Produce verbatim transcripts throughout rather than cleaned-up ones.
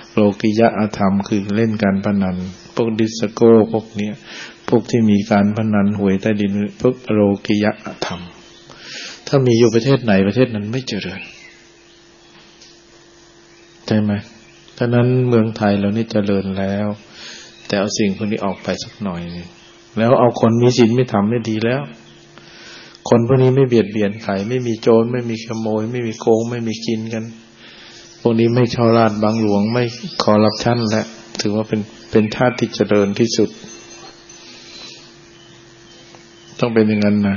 โลกิยะธรรมคือเล่นการพนันพวกดิสโก้พวกเนี้ยพวกที่มีการพนันหวยใต้ดินพวกโลกิยะธรรมถ้ามีอยู่ประเทศไหนประเทศนั้นไม่เจริญใช่ไหมฉะนั้นเมืองไทยเรานี่เจริญแล้วแต่เอาสิ่งพวกนี้ออกไปสักหน่อยนึงแล้วเอาคนมีศีลไม่ทำไม่ดีแล้วคนพวกนี้ไม่เบียดเบียนใครไม่มีโจรไม่มีขโมยไม่มีโกงไม่มีกินกันพวกนี้ไม่ช่อราชบังหลวงไม่คอร์รัปชันและถือว่าเป็นเป็นชาติที่เจริญที่สุดต้องเป็นอย่างนั้นนะ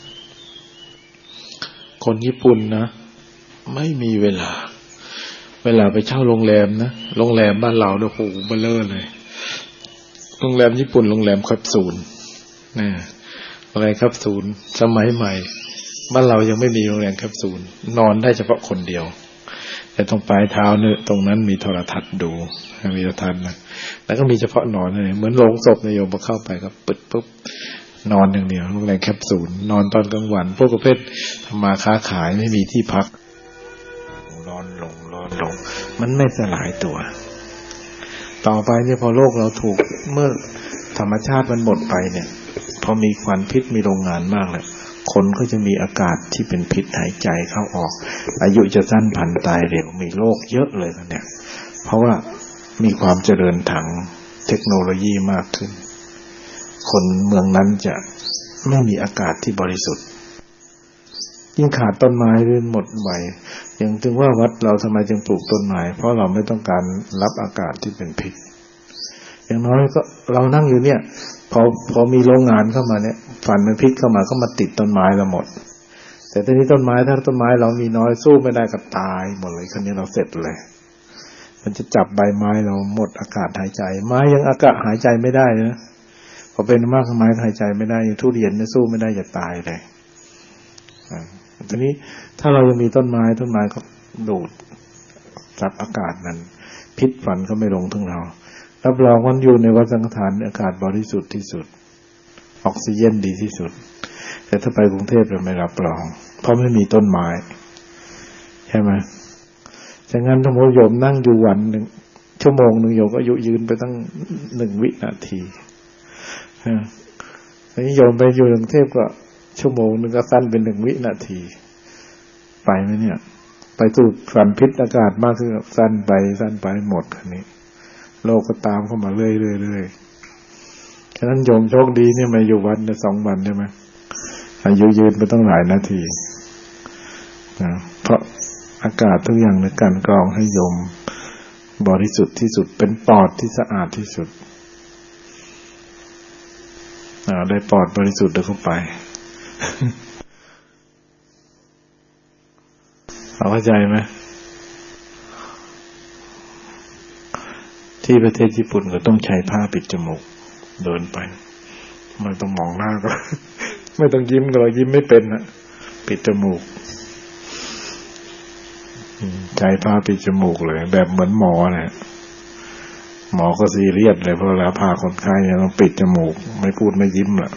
คนญี่ปุ่นนะไม่มีเวลาเวลาไปเช่าโรงแรมนะโรงแรมบ้านเราเนี่ยโหเบ้อเร่อเลยโรงแรมญี่ปุ่นโรงแรมแคปซูลนะโรงแรมแคปซูลสมัยใหม่บ้านเรายังไม่มีโรงแรมแคปซูลนอนได้เฉพาะคนเดียวแต่ตรงปลายเท้าเนี่ยตรงนั้นมีโทรทัศน์ดูมีโทรทัศน์นะแล้วก็มีเฉพาะนอนเลยเหมือนโรงศพนายโยมพอเข้าไปก็ปึ๊ดปุ๊บนอนอย่างเดียวโรงแรมแคปซูลนอนตอนกลางวันพวกประเภททำมาค้าขายไม่มีที่พักร้อนลงร้อนลงมันไม่สลายตัวต่อไปเนี่ยพอโลกเราถูกเมื่อธรรมชาติมันหมดไปเนี่ยพอมีควันพิษมีโรงงานมากเลยคนก็จะมีอากาศที่เป็นพิษหายใจเข้าออกอายุจะสั้นพันตายเร็วมีโรคเยอะเลยกันเนี่ยเพราะว่ามีความเจริญทางเทคโนโลยีมากขึ้นคนเมืองนั้นจะไม่มีอากาศที่บริสุทธิ์ยิ่งขาดต้นไม้เรื่อยหมดใบอย่างถึงว่าวัดเราทำไมจึงปลูกต้นไม้เพราะเราไม่ต้องการรับอากาศที่เป็นพิษอย่างน้อยก็เรานั่งอยู่เนี่ยพอพอมีโรงงานเข้ามาเนี่ยฝันมันพิษเข้ามาก็มาติดต้นไม้เราหมดแต่ทีนี้ต้นไม้ถ้าต้นไม้เรามีน้อยสู้ไม่ได้ก็ตายหมดเลยคันนี้เราเสร็จเลยมันจะจับใบไม้เราหมดอากาศหายใจไม้ยังอากาศหายใจไม่ได้นะพอเป็นมากไม้หายใจไม่ได้ทุเรียนเนี่ยสู้ไม่ได้จะตายเลยทีนี้ถ้าเรายังมีต้นไม้ต้นไม้ก็ดูดซับอากาศนั้นพิษฝันก็ไม่ลงถึงเรารับรองว่าอยู่ในวัดสังฆทานอากาศบริสุทธิ์ที่สุดออกซิเจนดีที่สุดแต่ถ้าไปกรุงเทพเราไม่รับรองเพราะไม่มีต้นไม้ใช่ไหมฉะนั้นถ้าโยมนั่งอยู่วันหนึ่งชั่วโมงหนึ่งโยมก็อายุยืนไปตั้งหนึ่งวินาทีอันนี้โยมไปอยู่กรุงเทพก็ชั่วโมงหนึ่งก็สั้นเป็นหนึ่งวินาทีไปไหมเนี่ยไปสู่ฝันพิษอากาศมากขึ้นสั้นไปสั้นไปหมดคันนี้โลกก็ตามเข้ามาเรื่อยๆฉะนั้นโยมโชคดีเนี่ยมาอยู่วันในสองวันใช่ไหมอายุยืนไปต้องหลายนาทีนะเพราะอากาศทุกอย่างในการกรองให้โยมบริสุทธิ์ที่สุดเป็นปอดที่สะอาดที่สุดได้ปอดบริสุทธิ์เดินเข้าไปเข้าใจไหมที่ประเทศญี่ปุ่นก็ต้องใช้ผ้าปิดจมูกเดินไปไม่ต้องมองหน้าก็ไม่ต้องยิ้มก็ยิ้มไม่เป็นนะปิดจมูกใช้ผ้าปิดจมูกเลยแบบเหมือนหมอเนี่ยหมอก็ซีเรียสเลยเพราะเวลาพาคนไข้เนี่ยต้องปิดจมูกไม่พูดไม่ยิ้มอ่ะ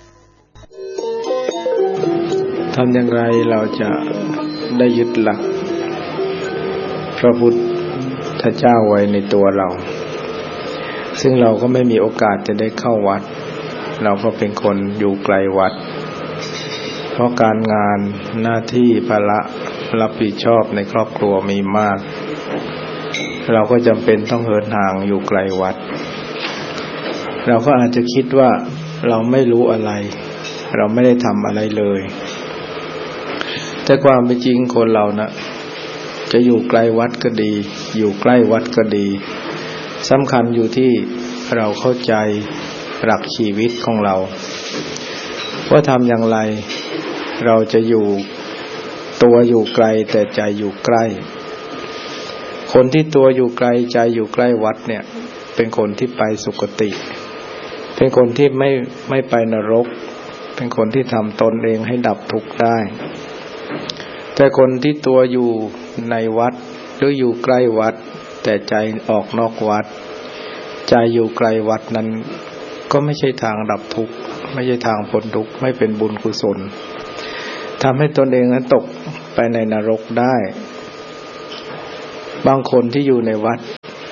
ทำอย่างไรเราจะได้ยึดหลักพระพุทธเจ้าไว้ในตัวเราซึ่งเราก็ไม่มีโอกาสจะได้เข้าวัดเราก็เป็นคนอยู่ไกลวัดเพราะการงานหน้าที่ภาระรับผิดชอบในครอบครัวมีมากเราก็จำเป็นต้องเหินห่างอยู่ไกลวัดเราก็อาจจะคิดว่าเราไม่รู้อะไรเราไม่ได้ทำอะไรเลยแต่ความเป็นจริงคนเรานะจะอยู่ไกลวัดก็ดีอยู่ใกล้วัดก็ดีสำคัญอยู่ที่เราเข้าใจหลักชีวิตของเราว่าทำอย่างไรเราจะอยู่ตัวอยู่ไกลแต่ใจอยู่ใกล้คนที่ตัวอยู่ไกลใจอยู่ใกล้วัดเนี่ยเป็นคนที่ไปสุคติเป็นคนที่ไม่ไม่ไปนรกเป็นคนที่ทำตนเองให้ดับทุกข์ได้แต่คนที่ตัวอยู่ในวัดหรืออยู่ใกล้วัดแต่ใจออกนอกวัดใจอยู่ไกลวัดนั้นก็ไม่ใช่ทางดับทุกข์ไม่ใช่ทางพ้นทุกข์ไม่เป็นบุญกุศลทำให้ตนเองนั้นตกไปในนรกได้บางคนที่อยู่ในวัด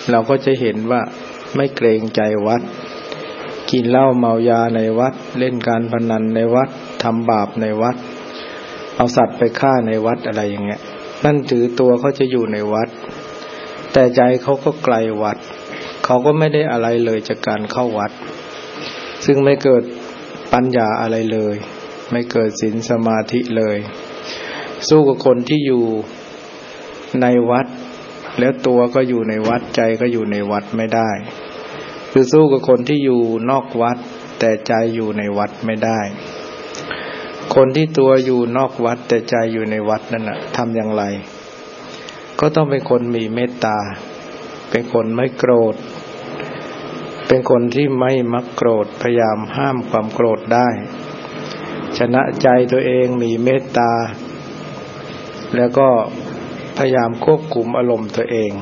เราก็จะเห็นว่าไม่เกรงใจวัดกินเหล้าเมายาในวัดเล่นการพนันในวัดทำบาปในวัดเอาสัตว์ไปฆ่าในวัดอะไรอย่างเงี้ยนั่นถือตัวเขาจะอยู่ในวัดแต่ใจเขาก็ไกลวัดเขาก็ไม่ได้อะไรเลยจากการเข้าวัดซึ่งไม่เกิดปัญญาอะไรเลยไม่เกิดศีลสมาธิเลยสู้กับคนที่อยู่ในวัดแล้วตัวก็อยู่ในวัดใจก็อยู่ในวัดไม่ได้คือสู้กับคนที่อยู่นอกวัดแต่ใจอยู่ในวัดไม่ได้คนที่ตัวอยู่นอกวัดแต่ใจอยู่ในวัดนั่นน่ะทำอย่างไรก็ต้องเป็นคนมีเมตตาเป็นคนไม่โกรธเป็นคนที่ไม่มักโกรธพยายามห้ามความโกรธได้ชนะใจตัวเองมีเมตตาแล้วก็พยายามควบคุมอารมณ์ตัวเอง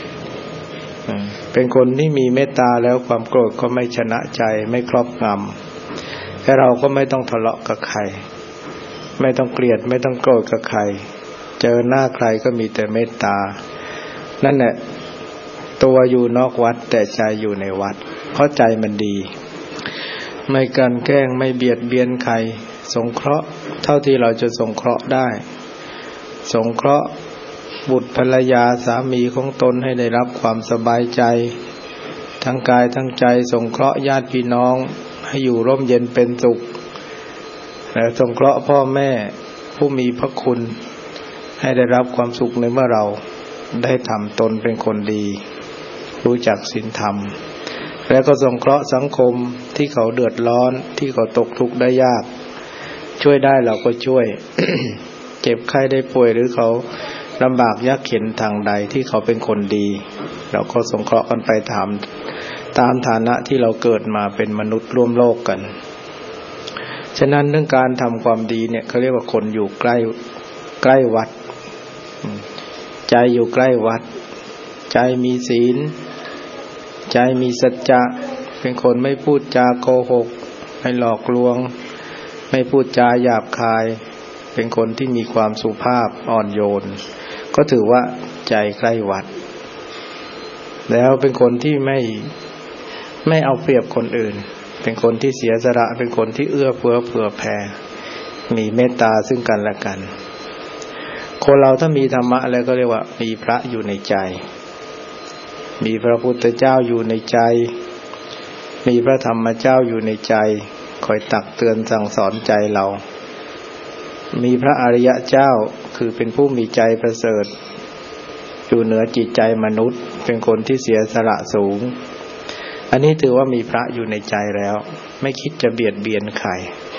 เป็นคนที่มีเมตตาแล้วความโกรธก็ไม่ชนะใจไม่ครอบงำและเราก็ไม่ต้องทะเลาะกับใครไม่ต้องเกลียดไม่ต้องโกรธกับใครเจอหน้าใครก็มีแต่เมตตานั่นแหละตัวอยู่นอกวัดแต่ใจอยู่ในวัดเพราะใจมันดีไม่กันแกล้งไม่เบียดเบียนใครสงเคราะห์เท่าที่เราจะสงเคราะห์ได้สงเคราะห์บุตรภรรยาสามีของตนให้ได้รับความสบายใจทั้งกายทั้งใจสงเคราะห์ญาติพี่น้องให้อยู่ร่มเย็นเป็นสุขและสงเคราะห์พ่อแม่ผู้มีพระคุณให้ได้รับความสุขในเมื่อเราได้ทำตนเป็นคนดีรู้จักศีลธรรมและก็สงเคราะห์สังคมที่เขาเดือดร้อนที่เขาตกทุกข์ได้ยากช่วยได้เราก็ช่วย เจ็บไข้ได้ป่วยหรือเขาลำบากยากเข็ญทางใดที่เขาเป็นคนดีเราก็สงเคราะห์กันไปตามตามฐานะที่เราเกิดมาเป็นมนุษย์ร่วมโลกกันฉะนั้นเรื่องการทำความดีเนี่ยเขาเรียกว่าคนอยู่ใกล้ใกล้วัดใจอยู่ใกล้วัดใจมีศีลใจมีสัจจะเป็นคนไม่พูดจาโกหกไม่หลอกลวงไม่พูดจาหยาบคายเป็นคนที่มีความสุภาพอ่อนโยนก็ถือว่าใจใกล้วัดแล้วเป็นคนที่ไม่ไม่เอาเปรียบคนอื่นเป็นคนที่เสียสละเป็นคนที่เอื้อเฟื้อเผื่อแผ่มีเมตตาซึ่งกันและกันคนเราถ้ามีธรรมะแล้วก็เรียกว่ามีพระอยู่ในใจมีพระพุทธเจ้าอยู่ในใจมีพระธรรมเจ้าอยู่ในใจคอยตักเตือนสั่งสอนใจเรามีพระอริยเจ้าคือเป็นผู้มีใจประเสริฐอยู่เหนือจิตใจมนุษย์เป็นคนที่เสียสละสูงอันนี้ถือว่ามีพระอยู่ในใจแล้วไม่คิดจะเบียดเบียนใคร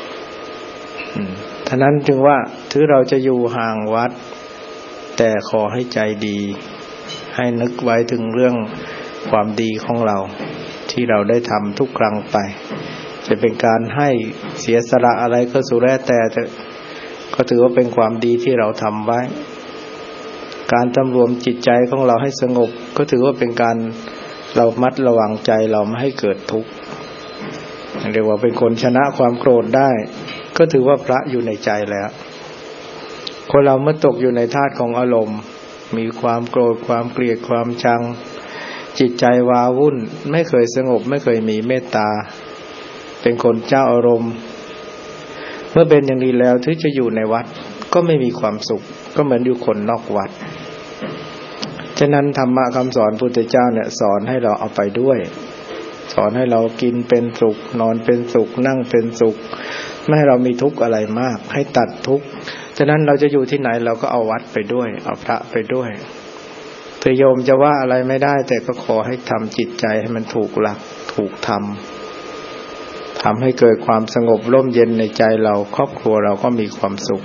ท่านั้นจึงว่าถึงเราจะอยู่ห่างวัดแต่ขอให้ใจดีให้นึกไว้ถึงเรื่องความดีของเราที่เราได้ทำทุกครั้งไปจะเป็นการให้เสียสละอะไรก็สุดแล้วแต่ก็ถือว่าเป็นความดีที่เราทำไว้การสำรวมจิตใจของเราให้สงบก็ถือว่าเป็นการเรามัดระวังใจเราไม่ให้เกิดทุกข์เรียกว่าเป็นคนชนะความโกรธได้ก็ถือว่าพระอยู่ในใจแล้วคนเราเมื่อตกอยู่ในธาตุของอารมณ์มีความโกรธความเกลียดความชังจิตใจวาวุ่นไม่เคยสงบไม่เคยมีเมตตาเป็นคนเจ้าอารมณ์เมื่อเป็นอย่างนี้แล้วถึงจะอยู่ในวัดก็ไม่มีความสุขก็เหมือนอยู่คนนอกวัดฉะนั้นธรรมะคำสอนพุทธเจ้าเนี่ยสอนให้เราเอาไปด้วยสอนให้เรากินเป็นสุขนอนเป็นสุขนั่งเป็นสุขไม่ให้เรามีทุกข์อะไรมากให้ตัดทุกข์ฉะนั้นเราจะอยู่ที่ไหนเราก็เอาวัดไปด้วยเอาพระไปด้วยถึงโยมจะว่าอะไรไม่ได้แต่ก็ขอให้ทำจิตใจให้มันถูกหลักถูกธรรมทำให้เกิดความสงบร่มเย็นในใจเราครอบครัวเราก็มีความสุข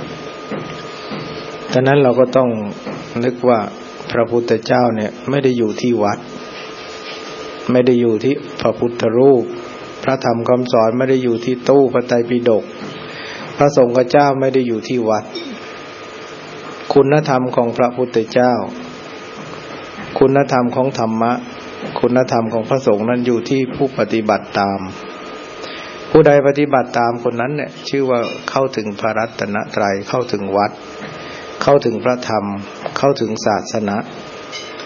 ฉะนั้นเราก็ต้องนึกว่าพระพุทธเจ้าเนี่ยไม่ได้อยู่ที่วัดไม่ได้อยู่ที่พระพุทธรูปพระธรรมคำสอนไม่ได้อยู่ที่ตู้พระไตรปิฎกพระสงฆ์เจ้าไม่ได้อยู่ที่วัดคุณธรรมของพระพุทธเจ้าคุณธรรมของธรรมะคุณธรรมของพระสงฆ์นั้นอยู่ที่ผู้ปฏิบัติตามผู้ใดปฏิบัติตามคนนั้นเนี่ยชื่อว่าเข้าถึงพระรัตนตรัยเข้าถึงวัดเข้าถึงพระธรรมเข้าถึงศาสนา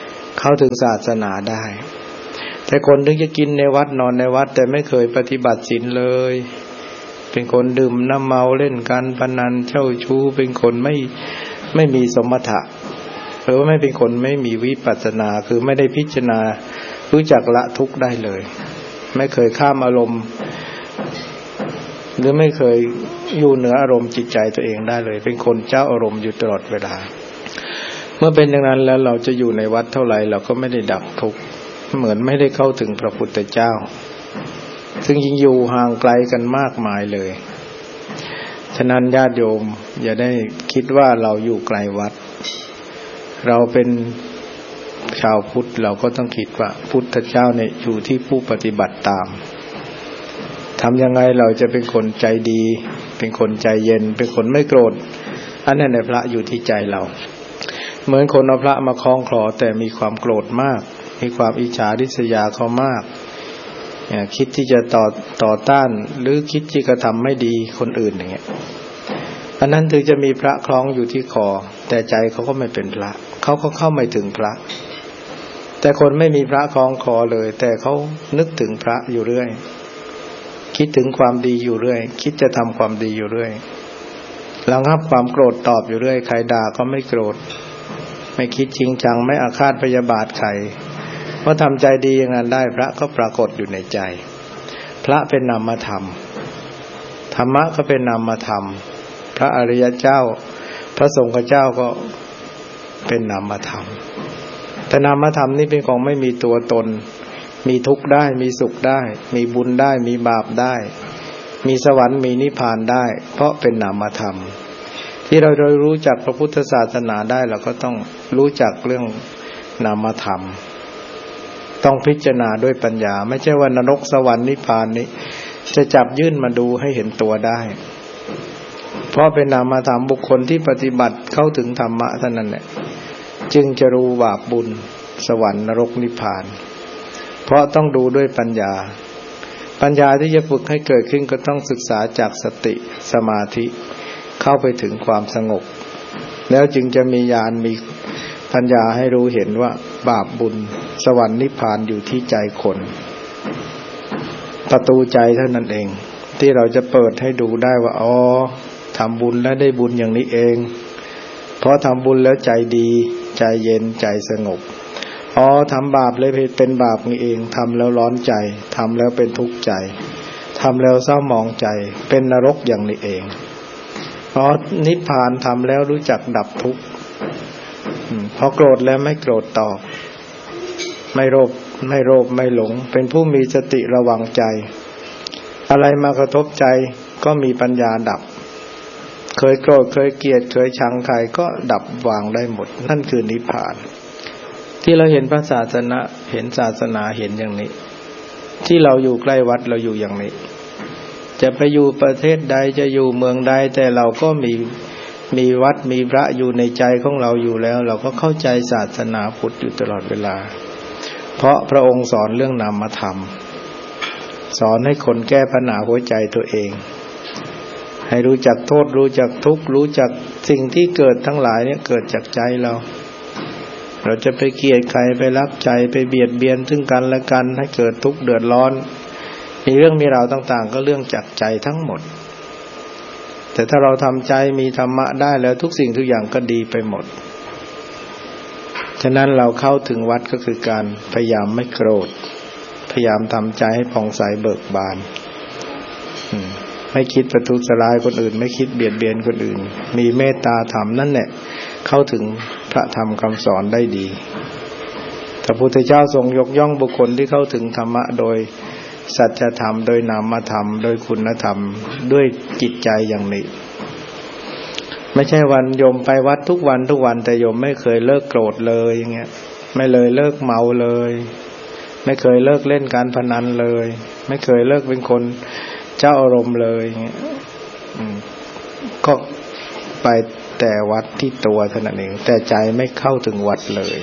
เข้าถึงศาสนาได้แต่คนถึงจะกินในวัดนอนในวัดแต่ไม่เคยปฏิบัติศีลเลยเป็นคนดื่มน้ำเมาเล่นการพนันเช่าชู้เป็นคนไม่ไม่มีสมถะหรือว่าไม่เป็นคนไม่มีวิปัสสนาคือไม่ได้พิจารณารู้จักละทุกข์ได้เลยไม่เคยข้ามอารมณ์หรือไม่เคยอยู่เหนืออารมณ์จิตใจตัวเองได้เลยเป็นคนเจ้าอารมณ์อยู่ตลอดเวลาเมื่อเป็นอย่างนั้นแล้วเราจะอยู่ในวัดเท่าไหร่เราก็ไม่ได้ดับทุกข์เหมือนไม่ได้เข้าถึงพระพุทธเจ้าซึ่งยิ่งอยู่ห่างไกลกันมากมายเลยฉะนั้นญาติโยมอย่าได้คิดว่าเราอยู่ไกลวัดเราเป็นชาวพุทธเราก็ต้องคิดว่าพุทธเจ้าเนี่ยอยู่ที่ผู้ปฏิบัติตามทำยังไงเราจะเป็นคนใจดีเป็นคนใจเย็นเป็นคนไม่โกรธอันนั้นในพระอยู่ที่ใจเราเหมือนคนเอาพระมาคล้องคลอแต่มีความโกรธมากมีความอิจฉาริษยาเขามากคิดที่จะต่อต่อต้านหรือคิดที่จะทำไม่ดีคนอื่นอย่างเงี้ยอันนั้นถึงจะมีพระคล้องอยู่ที่คอแต่ใจเขาก็ไม่เป็นพระเขาก็เข้าไม่ถึงพระแต่คนไม่มีพระคล้องคอเลยแต่เขานึกถึงพระอยู่เรื่อยคิดถึงความดีอยู่เรื่อยคิดจะทำความดีอยู่เรื่อยระงับความโกรธตอบอยู่เรื่อยใครด่าก็ไม่โกรธไม่คิดจริงจังไม่อาฆาตพยาบาทใครเพราะทำใจดีอย่างนั้นได้พระก็ปรากฏอยู่ในใจพระเป็นนามธรรมธรรมะก็เป็นนามธรรมพระอริยเจ้าพระสงฆ์เจ้าก็เป็นนามธรรมแต่นามธรรมนี่เป็นของไม่มีตัวตนมีทุกข์ได้มีสุขได้มีบุญได้มีบาปได้มีสวรรค์มีนิพพานได้เพราะเป็นนามธรรมที่เราเรารู้จักพระพุทธศาสนาได้เราก็ต้องรู้จักเรื่องนามธรรมต้องพิจารณาด้วยปัญญาไม่ใช่ว่านรกสวรรค์นิพพานนี้จะจับยื่นมาดูให้เห็นตัวได้เพราะเป็นนามธรรมบุคคลที่ปฏิบัติเข้าถึงธรรมะเท่านั้นแหละจึงจะรู้บาปบุญสวรรค์นรกนิพพานเพราะต้องดูด้วยปัญญาปัญญาที่จะฝึกให้เกิดขึ้นก็ต้องศึกษาจากสติสมาธิเข้าไปถึงความสงบแล้วจึงจะมีญาณมีปัญญาให้รู้เห็นว่าบาปบุญสวรรค์นิพพานอยู่ที่ใจคนประตูใจเท่านั้นเองที่เราจะเปิดให้ดูได้ว่าอ๋อทำบุญแล้วได้บุญอย่างนี้เองเพราะทำบุญแล้วใจดีใจเย็นใจสงบอ๋อทำบาปเลยเป็นบาปนี่เองทำแล้วร้อนใจทำแล้วเป็นทุกข์ใจทำแล้วเศร้าหมองใจเป็นนรกอย่างนี้เองเพราะนิพพานทำแล้วรู้จักดับทุกข์พอโกรธแล้วไม่โกรธตอบไม่โลภไม่โลภไม่หลงเป็นผู้มีสติระวังใจอะไรมากระทบใจก็มีปัญญาดับเคยโกรธเคยเกลียดเคยชังใครก็ดับวางได้หมดนั่นคือนิพพานที่เราเห็นพระศาสนาเห็นศาสนาเห็นอย่างนี้ที่เราอยู่ใกล้วัดเราอยู่อย่างนี้จะไปอยู่ประเทศใดจะอยู่เมืองใดแต่เราก็มีมีวัดมีพระอยู่ในใจของเราอยู่แล้วเราก็เข้าใจศาสนาพุทธอยู่ตลอดเวลาเพราะพระองค์สอนเรื่องนามธรรมสอนให้คนแก้ปัญหาหัวใจตัวเองให้รู้จักโทษรู้จักทุกข์รู้จักสิ่งที่เกิดทั้งหลายเนี่ยเกิดจากใจเราเราจะไปเกลียดใครไปรักใจไปเบียดเบียนซึ่งกันและกันให้เกิดทุกข์เดือดร้อนมีเรื่องมีราวต่างๆก็เรื่องจากใจทั้งหมดแต่ถ้าเราทำใจมีธรรมะได้แล้วทุกสิ่งทุกอย่างก็ดีไปหมดฉะนั้นเราเข้าถึงวัดก็คือการพยายามไม่โกรธพยายามทำใจให้ผ่องใสเบิกบานไม่คิดประทุษร้ายคนอื่นไม่คิดเบียดเบียนคนอื่นมีเมตตาธรรมนั่นแหละเข้าถึงพระธรรมคำสอนได้ดีพระพุทธเจ้าทรงยกย่องบุคคลที่เข้าถึงธรรมะโดยสัจธรรมโดยนามธรรมโดยคุณธรรมด้วยจิตใจอย่างนี้ไม่ใช่วันโยมไปวัดทุกวันทุกวันแต่โยมไม่เคยเลิกโกรธเลยอย่างเงี้ยไม่เลยเลิกเมาเลยไม่เคยเลิกเล่นการพนันเลยไม่เคยเลิกเป็นคนเจ้าอารมณ์เลยอย่างเงี้ยก็ไปแต่วัดที่ตัวเท่านั้นเองแต่ใจไม่เข้าถึงวัดเลย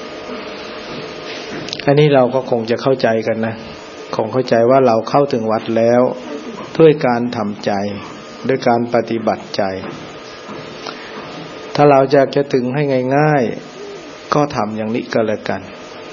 อันนี้เราก็คงจะเข้าใจกันนะคงเข้าใจว่าเราเข้าถึงวัดแล้วด้วยการทำใจด้วยการปฏิบัติใจถ้าเราอยากจะถึงให้ง่ายๆก็ทำอย่างนี้ก็แล้วกัน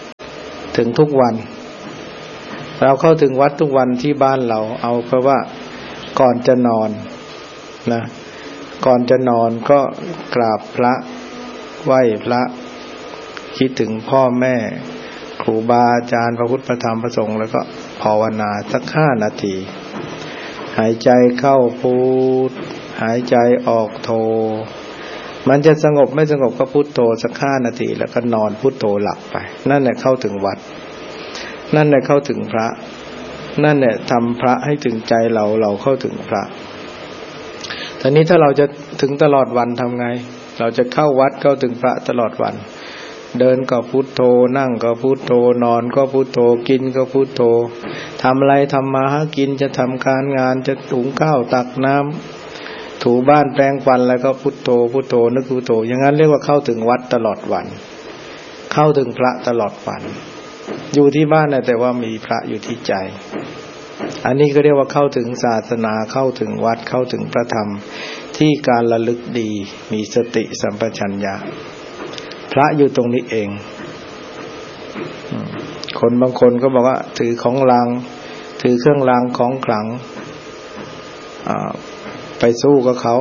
ถึงทุกวันเราเข้าถึงวัดทุกวันที่บ้านเราเอาเพราะว่าก่อนจะนอนนะก่อนจะนอนก็กราบพระไหว้พระคิดถึงพ่อแม่ครูบาอาจารย์พระพุทธพระธรรมพระสงฆ์แล้วก็ภาวนาสักห้านาทีหายใจเข้าพุทหายใจออกโทมันจะสงบไม่สงบก็พุทโธสักห้านาทีแล้วก็นอนพุทโธหลับไปนั่นแหละเข้าถึงวัดนั่นแหละเข้าถึงพระนั่นแหละทำพระให้ถึงใจเราเราเข้าถึงพระทีนี้ถ้าเราจะถึงตลอดวันทำไงเราจะเข้าวัดเข้าถึงพระตลอดวันเดินก็พุทโธนั่งก็พุทโธนอนก็พุทโธกินก็พุทโธทำอะไรทำมาหากินจะทำการงานจะหุงข้าวตักน้ำถูบ้านแปรงฟันแล้วก็พุทโธพุทโธนึกพุทโธอย่างนั้นเรียกว่าเข้าถึงวัดตลอดวันเข้าถึงพระตลอดวันอยู่ที่บ้านนะแต่ว่ามีพระอยู่ที่ใจอันนี้ก็เรียกว่าเข้าถึงศาสนาเข้าถึงวัดเข้าถึงพระธรรมที่การระลึกดีมีสติสัมปชัญญะพระอยู่ตรงนี้เองคนบางคนก็บอกว่าถือของรางถือเครื่องรางของขลังไปสู้กับเขา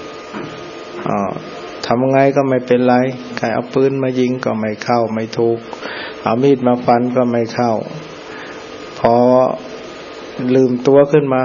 ทำไงก็ไม่เป็นไรใครเอาปืนมายิงก็ไม่เข้าไม่ถูกเอามีดมาฟันก็ไม่เข้าพอลืมตัวขึ้นมา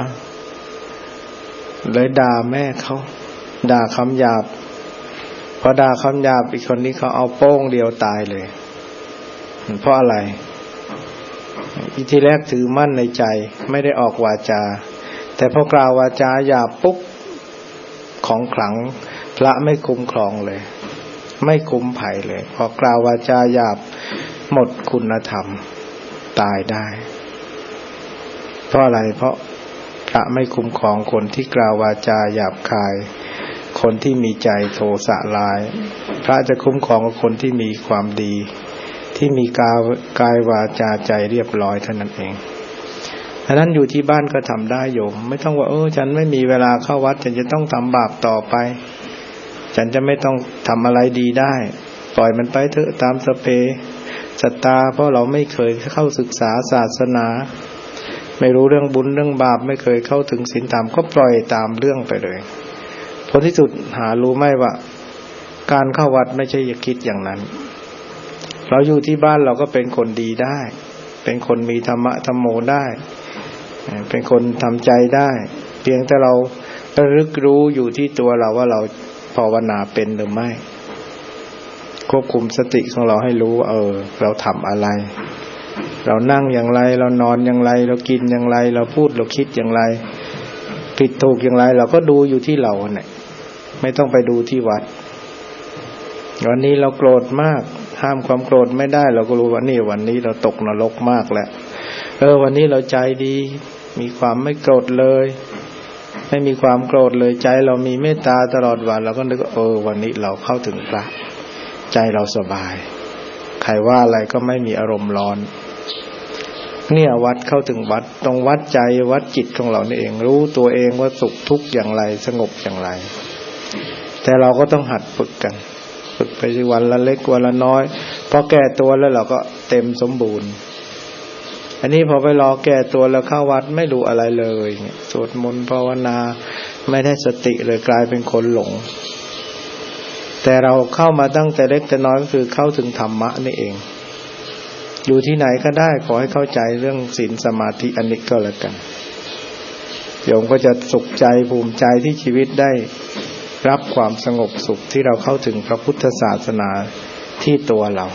เลยด่าแม่เขาด่าคำหยาบพอด่าคำหยาบอีกคนนี้เขาเอาโป้งเดียวตายเลยเพราะอะไรอีทีแรกถือมั่นในใจไม่ได้ออกวาจาแต่พอกล่าววาจาหยาบปุ๊บของขลังพระไม่คุ้มครองเลยไม่คุ้มภัยเลยพอกล่าววาจาหยาบหมดคุณธรรมตายได้เพราะอะไรเพราะพระไม่คุ้มครองคนที่กล่าววาจาหยาบคายคนที่มีใจโทสะร้ายพระจะคุ้มครองคนที่มีความดีที่มีกายกายวาจาใจเรียบร้อยเท่านั้นเองฉะนั้นอยู่ที่บ้านก็ทำได้โยมไม่ต้องว่าเออฉันไม่มีเวลาเข้าวัดฉันจะต้องทำบาปต่อไปฉันจะไม่ต้องทำอะไรดีได้ปล่อยมันไปเถอะตามสเปสตาเพราะเราไม่เคยเข้าศึกษาศาสนาไม่รู้เรื่องบุญเรื่องบาปไม่เคยเข้าถึงศีลธรรมก็ปล่อยตามเรื่องไปเลยผลที่สุดหารู้ไหมว่าการเข้าวัดไม่ใช่อย่าคิดอย่างนั้นเราอยู่ที่บ้านเราก็เป็นคนดีได้เป็นคนมีธรรมะธรรมโมได้เป็นคนทำใจได้เพียงแต่เราระลึกรู้อยู่ที่ตัวเราว่าเราภาวนาเป็นหรือไม่ควบคุมสติของเราให้รู้เออเราทำอะไรเรานั่งอย่างไรเรานอนอย่างไรเรากินอย่างไรเราพูดเราคิดอย่างไรผิดถูกอย่างไรเราก็ดูอยู่ที่เราเนี่ยไม่ต้องไปดูที่วัดวันนี้เราโกรธมากห้ามความโกรธไม่ได้เราก็รู้ว่านี่วันนี้เราตกนรกมากแล้วเออวันนี้เราใจดีมีความไม่โกรธเลยไม่มีความโกรธเลยใจเรามีเมตตาตลอดวันเราก็นึกเออวันนี้เราเข้าถึงพระใจเราสบายใครว่าอะไรก็ไม่มีอารมณ์ร้อนเนี่ยวัดเข้าถึงวัดตรงวัดใจวัดจิตของเรานี่เองรู้ตัวเองว่าสุขทุกข์อย่างไรสงบอย่างไรแต่เราก็ต้องหัดฝึกกันฝึกไปวันละเล็กวันละน้อยพอแก่ตัวแล้วเราก็เต็มสมบูรณ์อันนี้พอไปรอแก่ตัวแล้วเข้าวัดไม่รู้อะไรเลยสวดมนต์ภาวนาไม่ได้สติเลยกลายเป็นคนหลงแต่เราเข้ามาตั้งแต่เล็กแต่น้อยก็คือเข้าถึงธรรมะนี่เองอยู่ที่ไหนก็ได้ขอให้เข้าใจเรื่องศีลสมาธิอันนี้ก็แล้วกันโยมก็จะสุขใจภูมิใจที่ชีวิตได้รับความสงบสุขที่เราเข้าถึงพระพุทธศาสนาที่ตัวเรา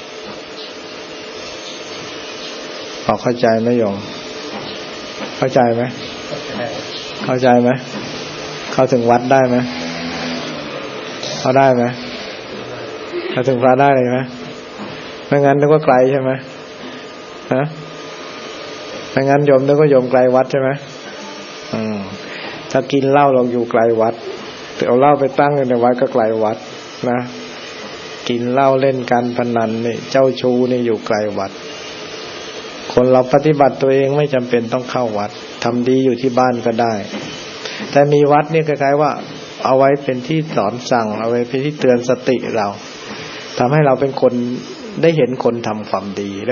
พอเข้าใจไหมโยมเข้าใจไหมเข้าใจไหมเข้าถึงวัดได้ไหมเข้าได้ไหมเข้าถึงพระได้เลยไหมไม่งั้นนึกว่าไกลใช่ไหมฮะไม่งั้นโยมนึกว่าโยมไกลวัดใช่ไหมอืมถ้ากินเหล้าเราอยู่ไกลวัดแต่เอาเหล้าไปตั้งในวัดก็ไกลวัดนะกินเหล้าเล่นการพนันนี่เจ้าชู้นี่อยู่ไกลวัดคนเราปฏิบัติตัวเองไม่จำเป็นต้องเข้าวัดทำดีอยู่ที่บ้านก็ได้แต่มีวัดนี่คล้ายๆว่าเอาไว้เป็นที่สอนสั่งเอาไว้เป็นที่เตือนสติเราทำให้เราเป็นคนได้เห็นคนทำความดี